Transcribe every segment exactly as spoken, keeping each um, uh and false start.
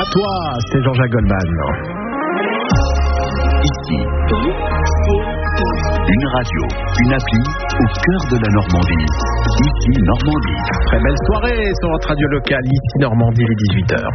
toi, c'est Jean-Jacques Goldman. Ici, une radio, une appli au cœur de la Normandie. Ici, Normandie. Très belle soirée sur votre radio locale, ici Normandie, les dix-huit heures.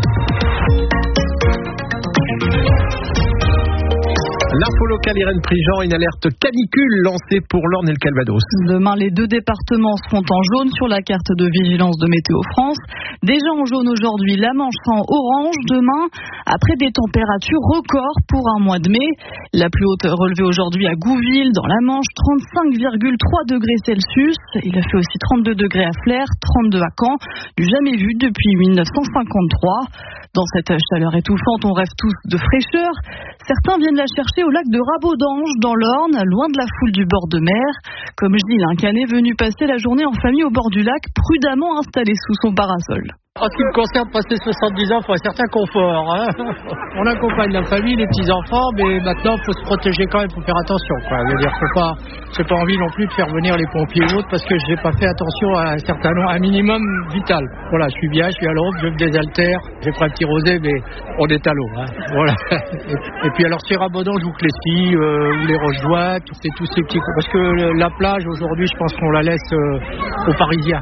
L'info locale, Irène Prigent, une alerte canicule lancée pour l'Orne et le Calvados. Demain, les deux départements seront en jaune sur la carte de vigilance de Météo France. Déjà en jaune aujourd'hui, la Manche sera en orange demain, après des températures records pour un mois de mai. La plus haute relevée aujourd'hui à Gouville, dans la Manche, trente-cinq virgule trois degrés Celsius. Il a fait aussi trente-deux degrés à Flers, trente-deux à Caen, du jamais vu depuis mille neuf cent cinquante-trois. Dans cette chaleur étouffante, on rêve tous de fraîcheur. Certains viennent la chercher au lac de Rabaud-d'Ange, dans l'Orne, loin de la foule du bord de mer. Comme Gilles, un canet venu passer la journée en famille au bord du lac, prudemment installé sous son parasol. En ce qui me concerne, passer soixante-dix ans, il faut un certain confort. Hein. On accompagne la famille, les petits-enfants, mais maintenant, il faut se protéger quand même, il faut faire attention. Quoi. Je veux dire, faut pas, j'ai pas envie non plus de faire venir les pompiers ou autres parce que j'ai pas fait attention à un certain nombre, un minimum vital. Voilà, je suis bien, je suis à l'aube, je me désaltère, j'ai pris un petit rosé, mais on est à l'eau. Hein. Voilà. Et, et puis alors, sur Rabaud-d'Ange ou Clessy, euh, ou les Roches-Joies, c'est tous ces petits... Parce que la plage, aujourd'hui, je pense qu'on la laisse euh, aux Parisiens.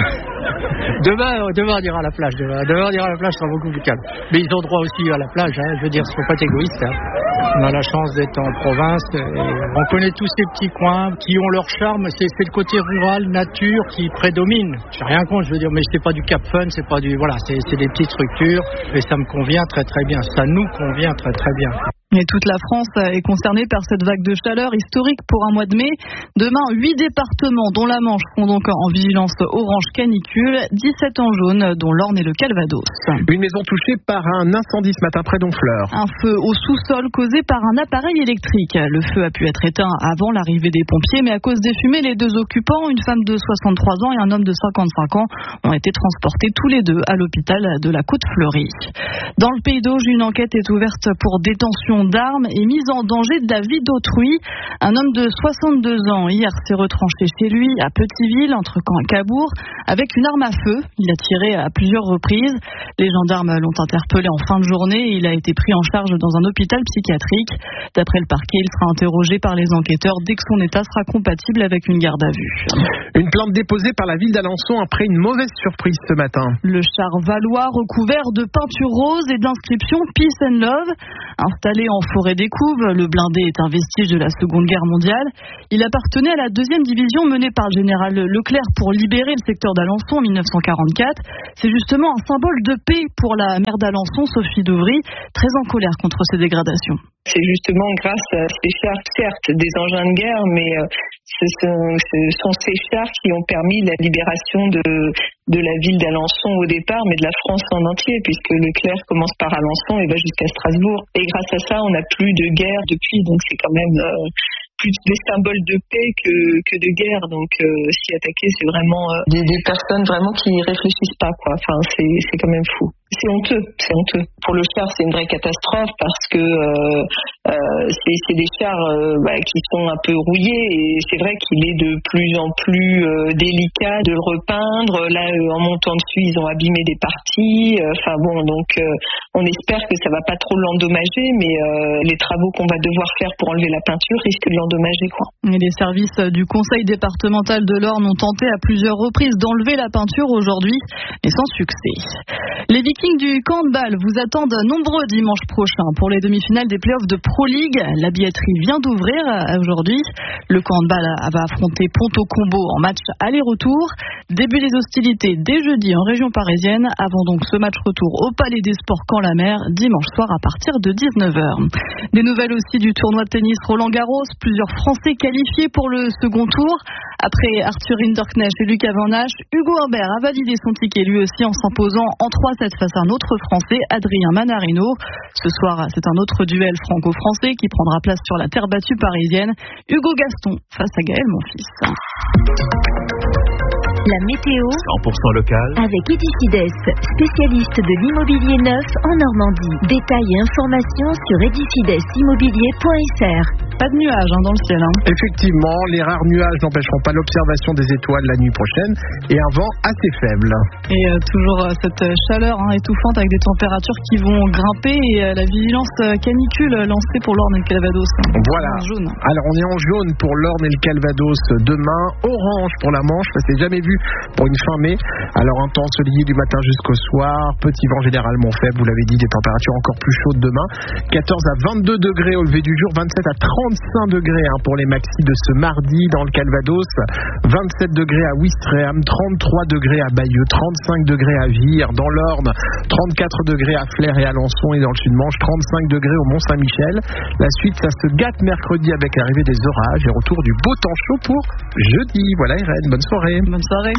Demain, demain on ira à la plage. Demain, demain on ira à la plage, ce sera beaucoup plus calme. Mais ils ont droit aussi à la plage. Hein. Je veux dire, il ne faut pas être égoïste. Hein. On a la chance d'être en province. Et on connaît tous ces petits coins qui ont leur charme. C'est, c'est le côté rural, nature qui prédomine. Je n'ai rien contre, je veux dire, mais c'est pas du Cap Fun, c'est pas du, voilà, c'est, c'est des petites structures. Et ça me convient très très bien. Ça nous convient très très bien. Et toute la France est concernée par cette vague de chaleur historique pour un mois de mai. Demain, huit départements, dont la Manche, seront donc en vigilance orange canicule, dix-sept en jaune, dont l'Orne et le Calvados. Une maison touchée par un incendie ce matin près d'Honfleur. Un feu au sous-sol causé par un appareil électrique. Le feu a pu être éteint avant l'arrivée des pompiers, mais à cause des fumées, les deux occupants, une femme de soixante-trois ans et un homme de cinquante-cinq ans, ont été transportés tous les deux à l'hôpital de la Côte-Fleurie. Dans le Pays d'Auge, une enquête est ouverte pour détention d'armes et mise en danger de la vie d'autrui. Un homme de soixante-deux ans hier s'est retranché chez lui à Petiteville, entre Caen et Cabourg, avec une arme à feu. Il a tiré à plusieurs reprises. Les gendarmes l'ont interpellé en fin de journée et il a été pris en charge dans un hôpital psychiatrique. D'après le parquet, il sera interrogé par les enquêteurs dès que son état sera compatible avec une garde à vue. Une plainte déposée par la ville d'Alençon après une mauvaise surprise ce matin. Le char valois recouvert de peinture rose et d'inscription Peace and Love. Installé en forêt des Couves, le blindé est un vestige de la Seconde Guerre mondiale. Il appartenait à la deuxième division menée par le général Leclerc pour libérer le secteur d'Alençon en mille neuf cent quarante-quatre. C'est justement un symbole de paix pour la maire d'Alençon, Sophie Dauvry, très en colère contre ces dégradations. C'est justement grâce à ces chars, certes des engins de guerre, mais ce sont, ce sont ces chars qui ont permis la libération de, de la ville d'Alençon au départ, mais de la France en entier, puisque Leclerc commence par Alençon et va jusqu'à Strasbourg. Et grâce à ça, on n'a plus de guerre depuis, donc c'est quand même euh, plus des symboles de paix que, que de guerre. Donc euh, s'y attaquer, c'est vraiment euh, des, des personnes vraiment qui réfléchissent pas, quoi. Enfin, c'est, c'est quand même fou. C'est honteux, c'est honteux. Pour le char, c'est une vraie catastrophe parce que euh, euh, c'est, c'est des chars euh, bah, qui sont un peu rouillés et c'est vrai qu'il est de plus en plus euh, délicat de le repeindre. Là, euh, en montant dessus, ils ont abîmé des parties. Enfin euh, bon, donc euh, on espère que ça va pas trop l'endommager, mais euh, les travaux qu'on va devoir faire pour enlever la peinture risquent de l'endommager, quoi. Et les services du Conseil départemental de l'Orne ont tenté à plusieurs reprises d'enlever la peinture aujourd'hui, mais sans succès. Les Vikings du handball vous attendent nombreux dimanche prochain pour les demi-finales des playoffs de Pro League. La billetterie vient d'ouvrir aujourd'hui. Le handball va affronter Ponto Combo en match aller-retour. Début des hostilités dès jeudi en région parisienne, avant donc ce match retour au Palais des Sports Caen-la-Mer dimanche soir à partir de dix-neuf heures. Des nouvelles aussi du tournoi de tennis Roland-Garros. Plusieurs Français qualifiés pour le second tour. Après Arthur Hinderknecht et Lucas Van Hache, Hugo Humbert a validé son ticket lui aussi en s'imposant en trois sept face à un autre Français, Adrien Manarino. Ce soir, c'est un autre duel franco-français qui prendra place sur la terre battue parisienne. Hugo Gaston face à Gaël Monfils. La météo cent pour cent local avec Edifides, spécialiste de l'immobilier neuf en Normandie. Détails et informations sur edifides immobilier point f r. Pas de nuages hein, dans le ciel. Hein. Effectivement, les rares nuages n'empêcheront pas l'observation des étoiles la nuit prochaine et un vent assez faible. Et euh, toujours euh, cette chaleur hein, étouffante avec des températures qui vont grimper et euh, la vigilance canicule lancée pour l'Orne et le Calvados. Voilà. Jaune. Alors on est en jaune pour l'Orne et le Calvados demain, orange pour la Manche, ça c'est jamais vu pour une fin mai. Alors un temps ensoleillé du matin jusqu'au soir, petit vent généralement faible, vous l'avez dit, des températures encore plus chaudes demain. quatorze à vingt-deux degrés au lever du jour, vingt-sept à trente-cinq degrés hein, pour les maxis de ce mardi dans le Calvados, vingt-sept degrés à Ouistreham, trente-trois degrés à Bayeux, trente-cinq degrés à Vire, dans l'Orne, trente-quatre degrés à Flers et Alençon et dans le Sud-Manche, trente-cinq degrés au Mont-Saint-Michel. La suite, ça se gâte mercredi avec l'arrivée des orages et retour du beau temps chaud pour jeudi. Voilà Irène, bonne soirée. Bonne soirée.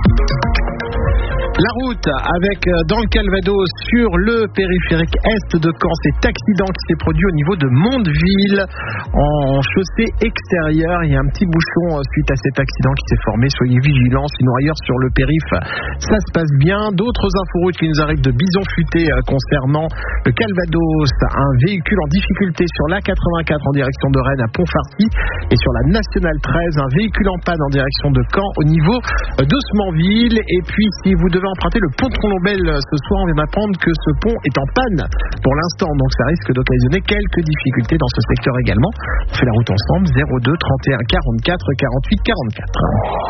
La route avec dans le Calvados sur le périphérique est de Caen, cet accident qui s'est produit au niveau de Mondeville en chaussée extérieure. Il y a un petit bouchon suite à cet accident qui s'est formé. Soyez vigilants, sinon ailleurs sur le périph' ça se passe bien. D'autres inforoutes qui nous arrivent de Bison-Futé concernant le Calvados. Un véhicule en difficulté sur l'A quatre-vingt-quatre en direction de Rennes à Pont-Farcy et sur la Nationale treize, un véhicule en panne en direction de Caen au niveau d'Haussmanville. Et puis si vous devez emprunter le pont de Colombelle ce soir, on vient d'apprendre que ce pont est en panne pour l'instant, donc ça risque d'occasionner quelques difficultés dans ce secteur également. On fait la route ensemble, zéro deux trente et un quarante-quatre quarante-huit quarante-quatre.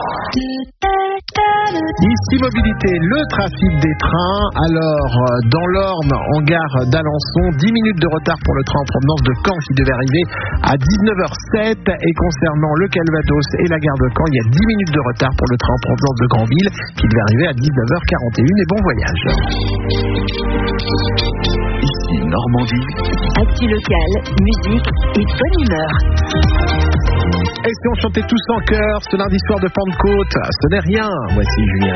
Ici Mobilité, le trafic des trains. Alors, dans l'Orne, en gare d'Alençon, dix minutes de retard pour le train en provenance de Caen qui devait arriver à dix-neuf heures sept. Et concernant le Calvados et la gare de Caen, il y a dix minutes de retard pour le train en provenance de Granville qui devait arriver à dix-neuf heures quarante et un. Et bon voyage. Ici Normandie. Actu locale, musique et bonne humeur. Et si on chantait tous en chœur ce lundi soir de Pentecôte, ce n'est rien. Voici Julien.